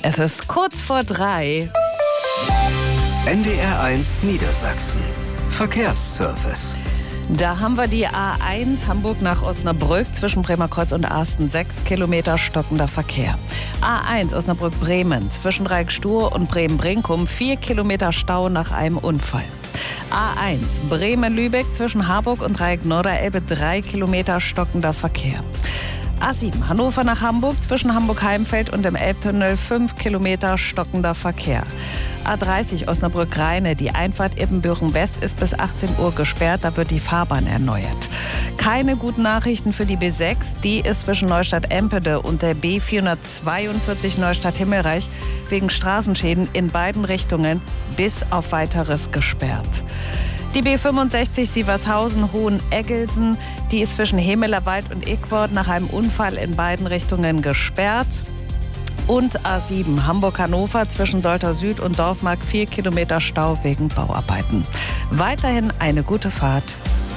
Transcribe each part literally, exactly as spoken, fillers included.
Es ist kurz vor drei. N D R eins Niedersachsen. Verkehrsservice. Da haben wir die A eins Hamburg nach Osnabrück zwischen Bremerkreuz und Asten. Sechs Kilometer stockender Verkehr. A eins Osnabrück-Bremen zwischen Reikstuhr und Bremen-Brinkum. Vier Kilometer Stau nach einem Unfall. A eins Bremen-Lübeck zwischen Harburg und Reik-Norderelbe. Drei Kilometer stockender Verkehr. A sieben Hannover nach Hamburg zwischen Hamburg-Heimfeld und dem Elbtunnel. Fünf Kilometer stockender Verkehr. A dreißig Osnabrück-Rheine. Die Einfahrt Ibbenbüren-West ist bis achtzehn Uhr gesperrt. Da wird die Fahrbahn erneuert. Keine guten Nachrichten für die B sechs. Die ist zwischen Neustadt-Empede und der B vierhundertzweiundvierzig Neustadt-Himmelreich wegen Straßenschäden in beiden Richtungen bis auf Weiteres gesperrt. Die B fünfundsechzig Sievershausen-Hoheneggelsen, die ist zwischen Hemelerwald und Ickwort nach einem Unfall in beiden Richtungen gesperrt. Und A sieben Hamburg-Hannover zwischen Soltau Süd und Dorfmark. Vier Kilometer Stau wegen Bauarbeiten. Weiterhin eine gute Fahrt.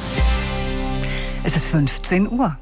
Es ist fünfzehn Uhr.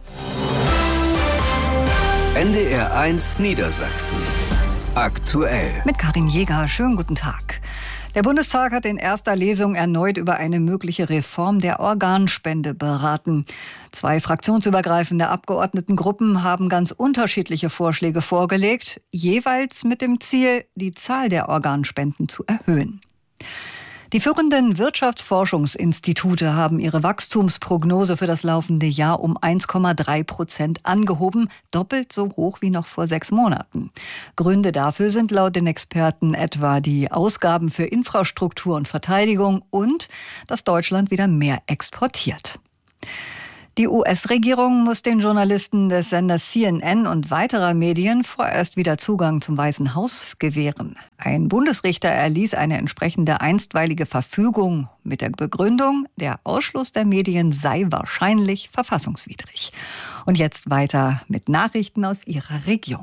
N D R eins Niedersachsen. Aktuell. Mit Karin Jäger. Schönen guten Tag. Der Bundestag hat in erster Lesung erneut über eine mögliche Reform der Organspende beraten. Zwei fraktionsübergreifende Abgeordnetengruppen haben ganz unterschiedliche Vorschläge vorgelegt, jeweils mit dem Ziel, die Zahl der Organspenden zu erhöhen. Die führenden Wirtschaftsforschungsinstitute haben ihre Wachstumsprognose für das laufende Jahr um eins Komma drei Prozent angehoben, doppelt so hoch wie noch vor sechs Monaten. Gründe dafür sind laut den Experten etwa die Ausgaben für Infrastruktur und Verteidigung und dass Deutschland wieder mehr exportiert. Die U S-Regierung muss den Journalisten des Senders C N N und weiterer Medien vorerst wieder Zugang zum Weißen Haus gewähren. Ein Bundesrichter erließ eine entsprechende einstweilige Verfügung mit der Begründung, der Ausschluss der Medien sei wahrscheinlich verfassungswidrig. Und jetzt weiter mit Nachrichten aus Ihrer Region.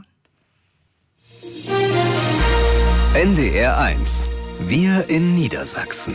N D R eins. Wir in Niedersachsen.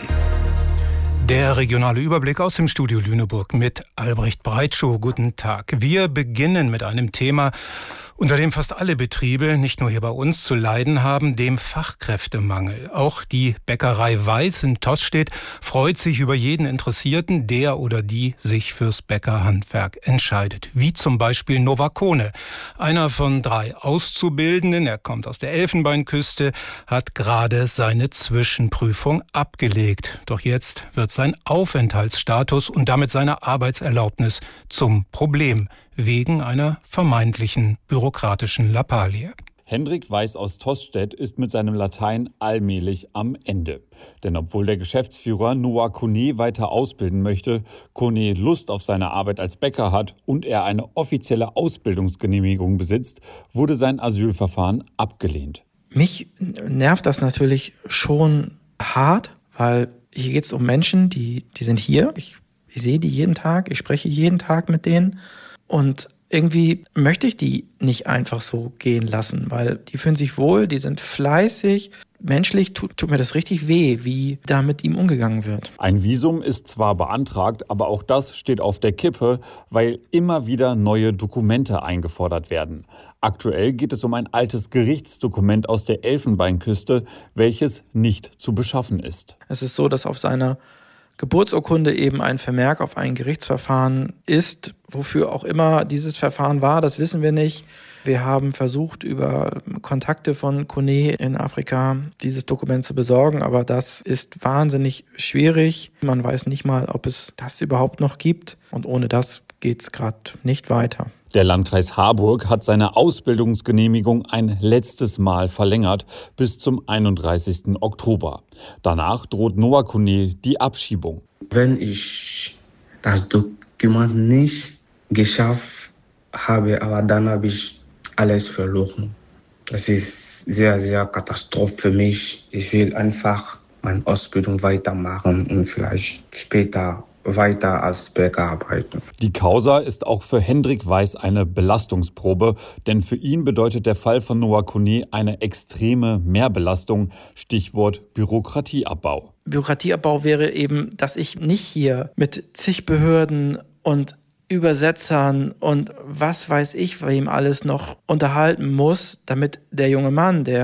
Der regionale Überblick aus dem Studio Lüneburg mit Albrecht Breitschuh. Guten Tag. Wir beginnen mit einem Thema, unter dem fast alle Betriebe, nicht nur hier bei uns, zu leiden haben, dem Fachkräftemangel. Auch die Bäckerei Weiß in Tostedt freut sich über jeden Interessierten, der oder die sich fürs Bäckerhandwerk entscheidet. Wie zum Beispiel Novakone. Einer von drei Auszubildenden, er kommt aus der Elfenbeinküste, hat gerade seine Zwischenprüfung abgelegt. Doch jetzt wird sein Aufenthaltsstatus und damit seine Arbeitserlaubnis zum Problem wegen einer vermeintlichen bürokratischen Lappalie. Hendrik Weiß aus Tostedt ist mit seinem Latein allmählich am Ende. Denn obwohl der Geschäftsführer Noah Kone weiter ausbilden möchte, Kone Lust auf seine Arbeit als Bäcker hat und er eine offizielle Ausbildungsgenehmigung besitzt, wurde sein Asylverfahren abgelehnt. Mich nervt das natürlich schon hart, weil hier geht es um Menschen, die, die sind hier. Ich, ich sehe die jeden Tag, ich spreche jeden Tag mit denen. Und irgendwie möchte ich die nicht einfach so gehen lassen, weil die fühlen sich wohl, die sind fleißig. Menschlich tut, tut mir das richtig weh, wie da mit ihm umgegangen wird. Ein Visum ist zwar beantragt, aber auch das steht auf der Kippe, weil immer wieder neue Dokumente eingefordert werden. Aktuell geht es um ein altes Gerichtsdokument aus der Elfenbeinküste, welches nicht zu beschaffen ist. Es ist so, dass auf seiner Geburtsurkunde eben ein Vermerk auf ein Gerichtsverfahren ist. Wofür auch immer dieses Verfahren war, das wissen wir nicht. Wir haben versucht, über Kontakte von Kone in Afrika dieses Dokument zu besorgen, aber das ist wahnsinnig schwierig. Man weiß nicht mal, ob es das überhaupt noch gibt und ohne das geht es gerade nicht weiter. Der Landkreis Harburg hat seine Ausbildungsgenehmigung ein letztes Mal verlängert bis zum einunddreißigsten Oktober. Danach droht Noah Kone die Abschiebung. Wenn ich das Dokument nicht geschafft habe, aber dann habe ich alles verloren. Das ist sehr, sehr Katastrophe für mich. Ich will einfach meine Ausbildung weitermachen und vielleicht später weiter als Bäcker arbeiten. Die Causa ist auch für Hendrik Weiß eine Belastungsprobe, denn für ihn bedeutet der Fall von Noah Kone eine extreme Mehrbelastung, Stichwort Bürokratieabbau. Bürokratieabbau wäre eben, dass ich nicht hier mit zig Behörden und Übersetzern und was weiß ich, wem alles noch unterhalten muss, damit der junge Mann, der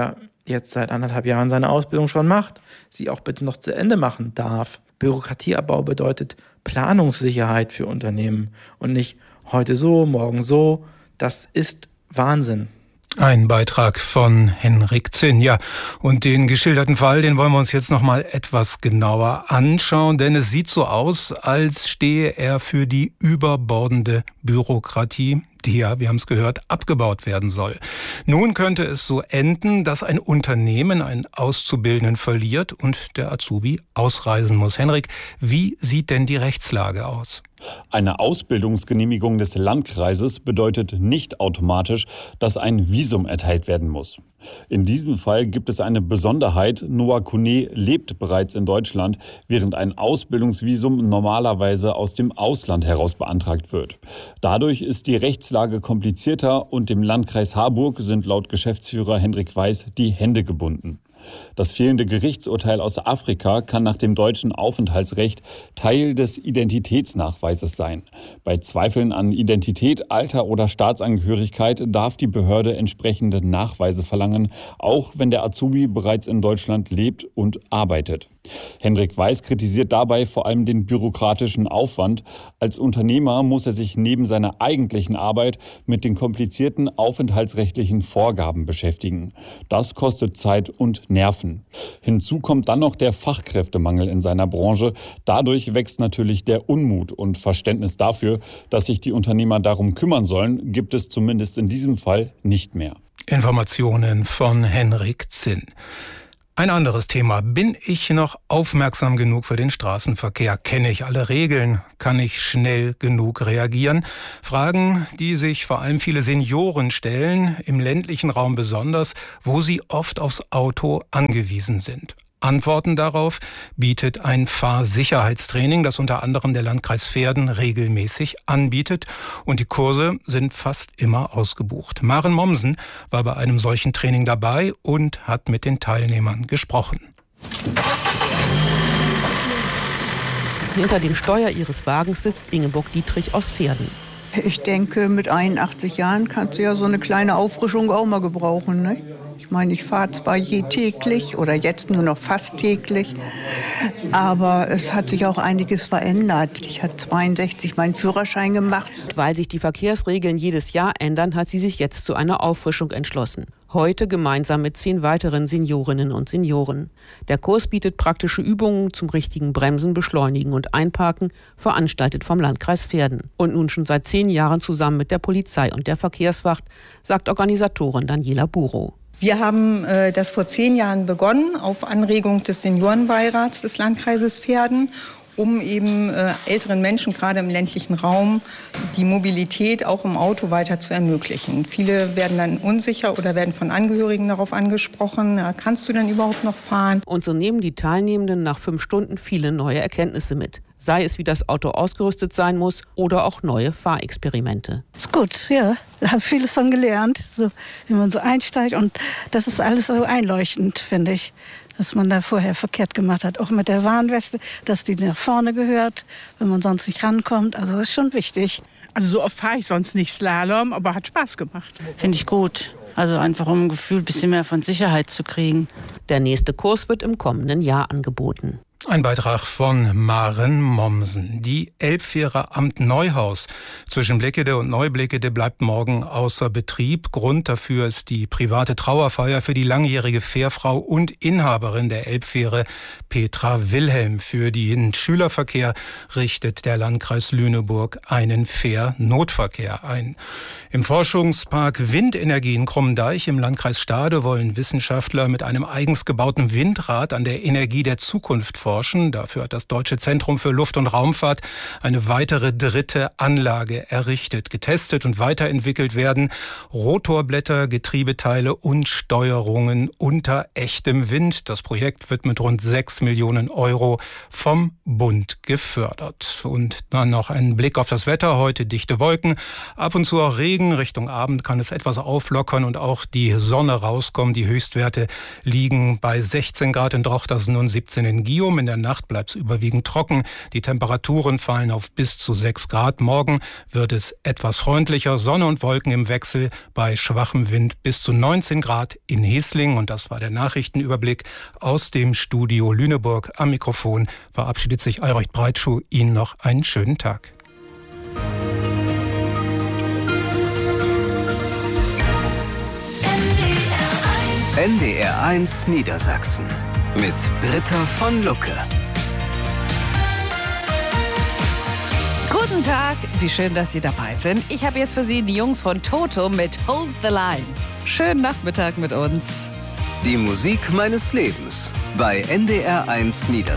jetzt seit anderthalb Jahren seine Ausbildung schon macht, sie auch bitte noch zu Ende machen darf. Bürokratieabbau bedeutet Planungssicherheit für Unternehmen und nicht heute so, morgen so. Das ist Wahnsinn. Ein Beitrag von Henrik Zinn. Ja, und den geschilderten Fall, den wollen wir uns jetzt noch mal etwas genauer anschauen, denn es sieht so aus, als stehe er für die überbordende Bürokratie, die ja, wir haben es gehört, abgebaut werden soll. Nun könnte es so enden, dass ein Unternehmen einen Auszubildenden verliert und der Azubi ausreisen muss. Henrik, wie sieht denn die Rechtslage aus? Eine Ausbildungsgenehmigung des Landkreises bedeutet nicht automatisch, dass ein Visum erteilt werden muss. In diesem Fall gibt es eine Besonderheit. Noah Kone lebt bereits in Deutschland, während ein Ausbildungsvisum normalerweise aus dem Ausland heraus beantragt wird. Dadurch ist die Rechtslage komplizierter und dem Landkreis Harburg sind laut Geschäftsführer Hendrik Weiß die Hände gebunden. Das fehlende Gerichtsurteil aus Afrika kann nach dem deutschen Aufenthaltsrecht Teil des Identitätsnachweises sein. Bei Zweifeln an Identität, Alter oder Staatsangehörigkeit darf die Behörde entsprechende Nachweise verlangen, auch wenn der Azubi bereits in Deutschland lebt und arbeitet. Hendrik Weiß kritisiert dabei vor allem den bürokratischen Aufwand. Als Unternehmer muss er sich neben seiner eigentlichen Arbeit mit den komplizierten aufenthaltsrechtlichen Vorgaben beschäftigen. Das kostet Zeit und Nerven. Hinzu kommt dann noch der Fachkräftemangel in seiner Branche. Dadurch wächst natürlich der Unmut und Verständnis dafür, dass sich die Unternehmer darum kümmern sollen, gibt es zumindest in diesem Fall nicht mehr. Informationen von Henrik Zinn. Ein anderes Thema. Bin ich noch aufmerksam genug für den Straßenverkehr? Kenne ich alle Regeln? Kann ich schnell genug reagieren? Fragen, die sich vor allem viele Senioren stellen, im ländlichen Raum besonders, wo sie oft aufs Auto angewiesen sind. Antworten darauf bietet ein Fahrsicherheitstraining, das unter anderem der Landkreis Verden regelmäßig anbietet. Und die Kurse sind fast immer ausgebucht. Maren Mommsen war bei einem solchen Training dabei und hat mit den Teilnehmern gesprochen. Hinter dem Steuer ihres Wagens sitzt Ingeborg Dietrich aus Verden. Ich denke, mit einundachtzig Jahren kannst du ja so eine kleine Auffrischung auch mal gebrauchen, ne? Ich meine, ich fahre zwar je täglich oder jetzt nur noch fast täglich, aber es hat sich auch einiges verändert. Ich habe zweiundsechzig meinen Führerschein gemacht. Weil sich die Verkehrsregeln jedes Jahr ändern, hat sie sich jetzt zu einer Auffrischung entschlossen. Heute gemeinsam mit zehn weiteren Seniorinnen und Senioren. Der Kurs bietet praktische Übungen zum richtigen Bremsen, Beschleunigen und Einparken, veranstaltet vom Landkreis Verden. Und nun schon seit zehn Jahren zusammen mit der Polizei und der Verkehrswacht, sagt Organisatorin Daniela Burow. Wir haben äh, das vor zehn Jahren begonnen, auf Anregung des Seniorenbeirats des Landkreises Verden, um eben äh, älteren Menschen, gerade im ländlichen Raum, die Mobilität auch im Auto weiter zu ermöglichen. Viele werden dann unsicher oder werden von Angehörigen darauf angesprochen, ja, kannst du denn überhaupt noch fahren? Und so nehmen die Teilnehmenden nach fünf Stunden viele neue Erkenntnisse mit. Sei es, wie das Auto ausgerüstet sein muss oder auch neue Fahrexperimente. Ist gut, ja. Ich habe vieles von gelernt, so, wie man so einsteigt. Und das ist alles so einleuchtend, finde ich, dass man da vorher verkehrt gemacht hat. Auch mit der Warnweste, dass die nach vorne gehört, wenn man sonst nicht rankommt. Also das ist schon wichtig. Also so oft fahre ich sonst nicht Slalom, aber hat Spaß gemacht. Finde ich gut. Also einfach um ein Gefühl, ein bisschen mehr von Sicherheit zu kriegen. Der nächste Kurs wird im kommenden Jahr angeboten. Ein Beitrag von Maren Mommsen. Die Elbfähre Amt Neuhaus zwischen Bleckede und Neubleckede bleibt morgen außer Betrieb. Grund dafür ist die private Trauerfeier für die langjährige Fährfrau und Inhaberin der Elbfähre, Petra Wilhelm. Für den Schülerverkehr richtet der Landkreis Lüneburg einen Fährnotverkehr ein. Im Forschungspark Windenergie in Krummendeich im Landkreis Stade wollen Wissenschaftler mit einem eigens gebauten Windrad an der Energie der Zukunft forschen. Dafür hat das Deutsche Zentrum für Luft- und Raumfahrt eine weitere dritte Anlage errichtet. Getestet und weiterentwickelt werden Rotorblätter, Getriebeteile und Steuerungen unter echtem Wind. Das Projekt wird mit rund sechs Millionen Euro vom Bund gefördert. Und dann noch ein Blick auf das Wetter. Heute dichte Wolken, ab und zu auch Regen. Richtung Abend kann es etwas auflockern und auch die Sonne rauskommen. Die Höchstwerte liegen bei sechzehn Grad in Drochtersen und siebzehn in Guillaume. Raum. In der Nacht bleibt es überwiegend trocken. Die Temperaturen fallen auf bis zu sechs Grad. Morgen wird es etwas freundlicher. Sonne und Wolken im Wechsel bei schwachem Wind bis zu neunzehn Grad in Heßling. Und das war der Nachrichtenüberblick aus dem Studio Lüneburg. Am Mikrofon verabschiedet sich Albrecht Breitschuh. Ihnen noch einen schönen Tag. N D R eins Niedersachsen mit Britta von Lucke. Guten Tag, wie schön, dass Sie dabei sind. Ich habe jetzt für Sie die Jungs von Toto mit Hold the Line. Schönen Nachmittag mit uns. Die Musik meines Lebens bei N D R eins Niedersachsen.